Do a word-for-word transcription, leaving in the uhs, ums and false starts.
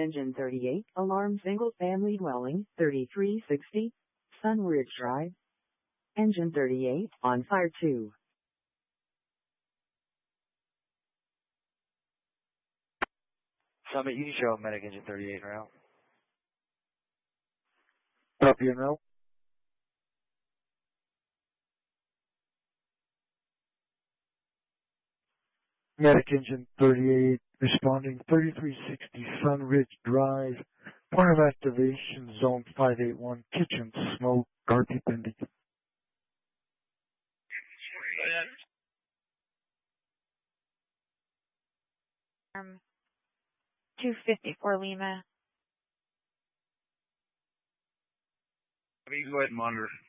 Engine thirty-eight, alarm single-family dwelling, thirty-three sixty, Sunridge Drive. Engine thirty-eight, on fire two. Summit, you can show medic engine thirty-eight route. Copy en route. Medic engine thirty-eight responding thirty-three sixty Sunridge Drive. Point of activation zone five eight one kitchen smoke Garpy pending. Um, two fifty-four Lima. You can go ahead and monitor.